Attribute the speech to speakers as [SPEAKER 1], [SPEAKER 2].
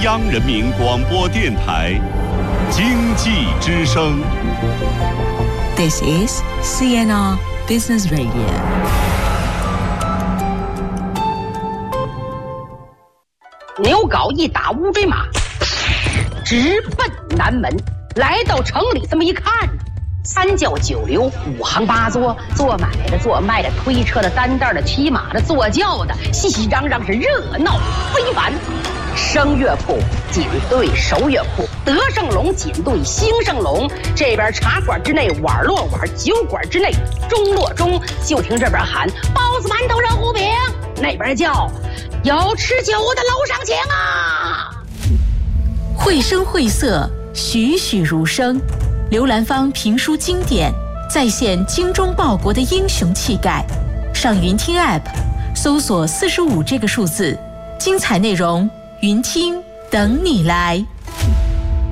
[SPEAKER 1] 央人民广播电台经济之声。
[SPEAKER 2] This is CNR Business Radio。
[SPEAKER 3] 牛皋一打乌骓马，直奔南门。来到城里，这么一看呢，三教九流、五行八作，做买的、做卖的、推车的、担担的、骑马的、坐轿的，熙熙攘攘，是热闹非凡。声乐铺紧对手乐铺，德胜隆紧对兴盛隆。这边茶馆之内碗落碗，酒馆之内盅落盅。就听这边喊包子、馒头、热糊饼，那边叫有吃酒的楼上请啊！
[SPEAKER 2] 绘声绘色，栩栩如生。刘兰芳评书经典，再现精忠报国的英雄气概。上云听 App 搜索45这个数字，精彩内容云听等你来。